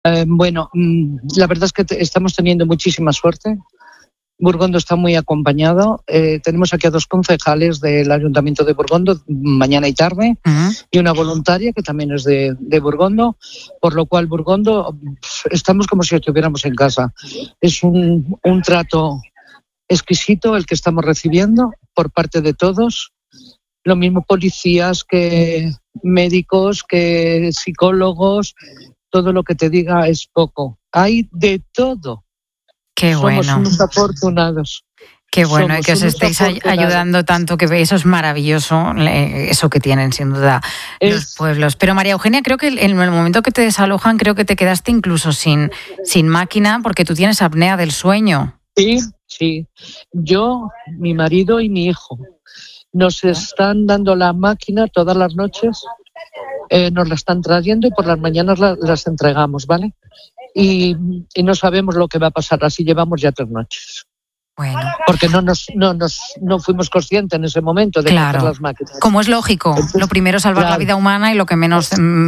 La verdad es que estamos teniendo muchísima suerte. Burgondo está muy acompañado. Tenemos aquí a 2 concejales del Ayuntamiento de Burgondo, mañana y tarde, y una voluntaria que también es de Burgondo, por lo cual Burgondo estamos como si estuviéramos en casa. Es un trato exquisito el que estamos recibiendo por parte de todos. Lo mismo policías que médicos, que psicólogos, todo lo que te diga es poco. Hay de todo. Qué bueno. Somos unos afortunados. Qué bueno, y que os estéis ayudando tanto, que eso es maravilloso, eso que tienen sin duda los pueblos. Pero María Eugenia, creo que en el momento que te desalojan, creo que te quedaste incluso sin máquina, porque tú tienes apnea del sueño. Sí. Yo, mi marido y mi hijo nos están dando la máquina todas las noches, nos la están trayendo y por las mañanas las entregamos, ¿vale? Y no sabemos lo que va a pasar, así llevamos ya 3 noches. Bueno. Porque no fuimos conscientes en ese momento de coger las máquinas. Como es lógico, entonces, lo primero es salvar la vida humana y lo que menos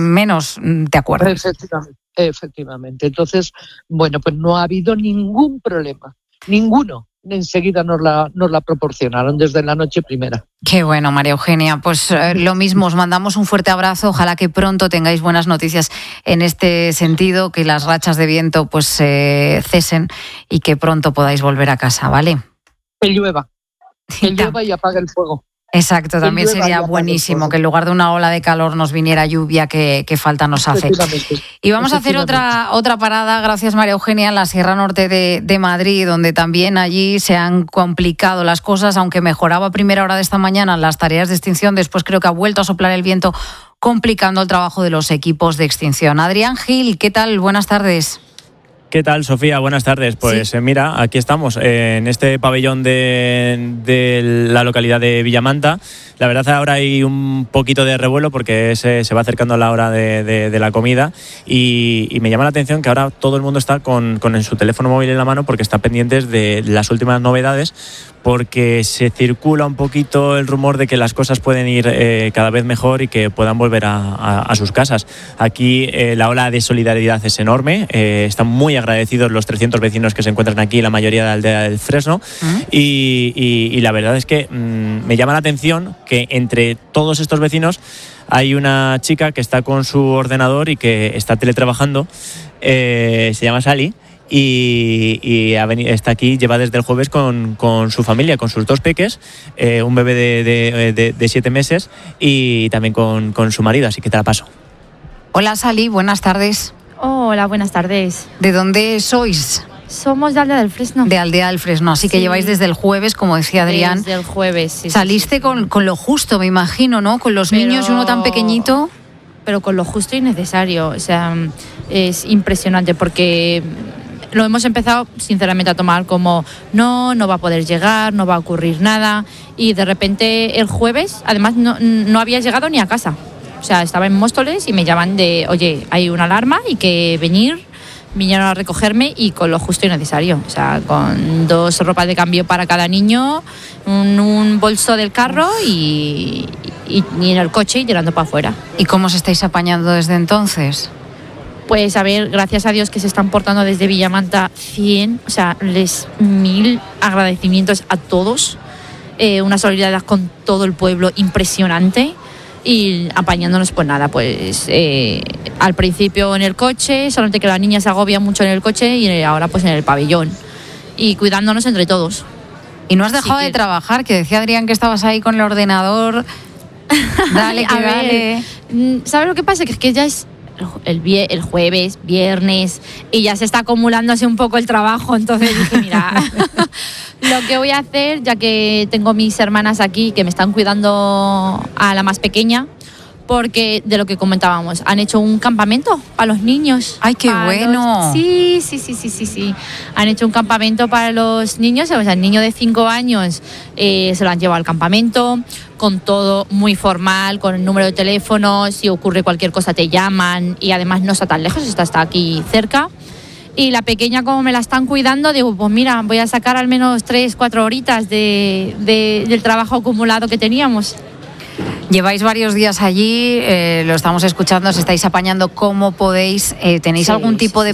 te acuerdas. Efectivamente. Entonces, pues no ha habido ningún problema, ninguno. Enseguida nos la proporcionaron desde la noche primera. Qué bueno, María Eugenia. Pues lo mismo, os mandamos un fuerte abrazo. Ojalá que pronto tengáis buenas noticias en este sentido, que las rachas de viento cesen y que pronto podáis volver a casa, ¿vale? Que llueva y apague el fuego. Exacto, también sería buenísimo que en lugar de una ola de calor nos viniera lluvia, que falta nos hace. Y vamos a hacer otra parada, gracias María Eugenia, en la Sierra Norte de Madrid, donde también allí se han complicado las cosas, aunque mejoraba a primera hora de esta mañana las tareas de extinción, después creo que ha vuelto a soplar el viento, complicando el trabajo de los equipos de extinción. Adrián Gil, ¿qué tal? Buenas tardes. ¿Qué tal, Sofía? Buenas tardes. Pues sí. Mira, aquí estamos, en este pabellón de la localidad de Villamanta. La verdad, ahora hay un poquito de revuelo porque se va acercando la hora de la comida y me llama la atención que ahora todo el mundo está con su teléfono móvil en la mano porque está pendientes de las últimas novedades, porque se circula un poquito el rumor de que las cosas pueden ir cada vez mejor y que puedan volver a sus casas. Aquí la ola de solidaridad es enorme, están muy agradecidos los 300 vecinos que se encuentran aquí, la mayoría de la aldea del Fresno, y la verdad es que me llama la atención que entre todos estos vecinos hay una chica que está con su ordenador y que está teletrabajando, se llama Sally, y está aquí, lleva desde el jueves con su familia, con sus 2 peques, un bebé de 7 meses y también con su marido, así que te la paso. Hola Sally, buenas tardes. Hola, buenas tardes. ¿De dónde sois? Somos de Aldea del Fresno. De Aldea del Fresno, así que lleváis desde el jueves, como decía Adrián. Desde el jueves, sí. Saliste con lo justo, me imagino, ¿no? Con los niños y uno tan pequeñito. Pero con lo justo y necesario. O sea, es impresionante porque lo hemos empezado, sinceramente, a tomar como no va a poder llegar, no va a ocurrir nada. Y de repente el jueves, además, no había llegado ni a casa. O sea, estaba en Móstoles y me llaman oye, hay una alarma y que vinieron a recogerme y con lo justo y necesario. O sea, con 2 ropas de cambio para cada niño, un bolso del carro y en el coche y tirando para afuera. ¿Y cómo os estáis apañando desde entonces? Pues a ver, gracias a Dios que se están portando desde Villamanta 100, o sea, 1000 agradecimientos a todos, una solidaridad con todo el pueblo impresionante. Y apañándonos, pues nada, pues al principio en el coche, solamente que la niña se agobia mucho en el coche y ahora pues en el pabellón. Y cuidándonos entre todos. Y no has dejado de trabajar, que decía Adrián que estabas ahí con el ordenador. Dale, que dale. ¿Sabes lo que pasa? Que es que ya es el jueves, viernes, y ya se está acumulando así un poco el trabajo, entonces dije, mira, lo que voy a hacer, ya que tengo mis hermanas aquí que me están cuidando a la más pequeña, porque de lo que comentábamos, han hecho un campamento para los niños. ¡Ay, qué bueno! Sí. Han hecho un campamento para los niños, o sea, el niño de 5 años se lo han llevado al campamento, con todo muy formal, con el número de teléfono, si ocurre cualquier cosa te llaman, y además no está tan lejos, está aquí cerca. Y la pequeña, como me la están cuidando, digo, pues mira, voy a sacar al menos 3-4 horitas del trabajo acumulado que teníamos. Lleváis varios días allí, lo estamos escuchando, os estáis apañando como podéis. ¿Tenéis algún tipo de